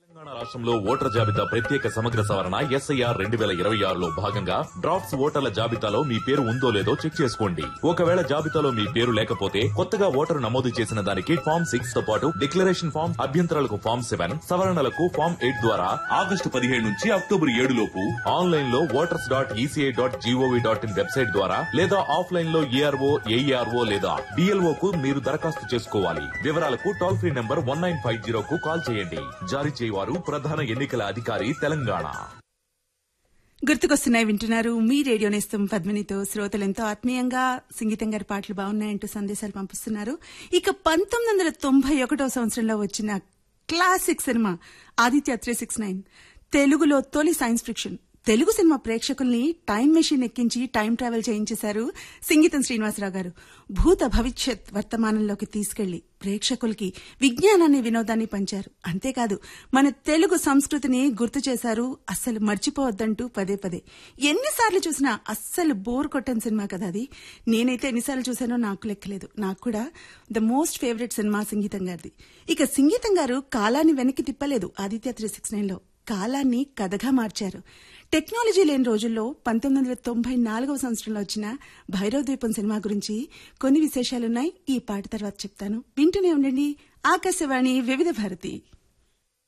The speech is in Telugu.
తెలంగాణ రాష్ట్రంలో ఓటర్ల జాబితా ప్రత్యేక సమగ్ర సవరణ SIR 2026లో భాగంగా డ్రాఫ్ట్స్ ఓటర్ల జాబితాలో మీ పేరు ఉందో లేదో చెక్ చేసుకోండి. ఒకవేళ జాబితాలో మీ పేరు లేకపోతే కొత్తగా ఓటరు నమోదు చేసిన దానికి ఫామ్ 6 తో పాటు డిక్లరేషన్ ఫామ్, అభ్యంతరాలకు ఫామ్ 7, సవరణలకు ఫామ్ 8 ద్వారా ఆగస్టు 17 నుంచి అక్టోబర్ 7 లోపు ఆన్లైన్ లో voters.eci.gov.in వెబ్సైట్ ద్వారా లేదా ఆఫ్లైన్ లో ARO, AERO లేదా BLO కు మీరు దరఖాస్తు చేసుకోవాలి. వివరాలకు టోల్ ఫ్రీ నంబర్ 1950 కు కాల్ చేయండి. జారీ చేయవారు ప్రధాన ఎన్నికల అధికారి తెలంగాణ. గుర్తుకొస్తున్నాయి వింటున్నారు మీ రేడియో నేస్తం పద్మినితో. శ్రోతలు ఎంతో ఆత్మీయంగా సంగీతం గారి పాటలు బాగున్నాయంటూ సందేశాలు పంపిస్తున్నారు. ఇక 1991 సంవత్సరంలో వచ్చిన క్లాసిక్ సినిమా ఆదిత్య 369 తెలుగులో తొలి సైన్స్ ఫిక్షన్. తెలుగు సినిమా ప్రేక్షకుల్ని టైం మెషిన్ ఎక్కించి టైం ట్రావెల్ చేయించేశారు సింగీతం శ్రీనివాసరావు గారు. భూత భవిష్యత్ వర్తమానంలోకి తీసుకెళ్లి ప్రేక్షకులకి విజ్ఞానాన్ని, వినోదాన్ని పంచారు. అంతేకాదు మన తెలుగు సంస్కృతిని గుర్తు చేశారు. అస్సలు మర్చిపోవద్దంటూ పదే పదే. ఎన్నిసార్లు చూసినా అస్సలు బోర్ కొట్టని సినిమా కదా అది. నేనైతే ఎన్నిసార్లు చూసానో నాకు లెక్కలేదు. నాకు కూడా ద మోస్ట్ ఫేవరెట్ సినిమా సంగీతం గారిది. ఇక సంగీతం గారు కాలాన్ని వెనక్కి తిప్పలేదు. ఆదిత్య 369లో కాలాన్ని కథగా మార్చారు. టెక్నాలజీ లేని రోజుల్లో 1994 సంవత్సరంలో వచ్చిన భైరవ ద్వీపం సినిమా గురించి కొన్ని విశేషాలున్నాయి. ఈ పాట తర్వాత చెప్తాను. వింటూనే ఉండండి. ఆకాశవాణి వివిధ భారతి.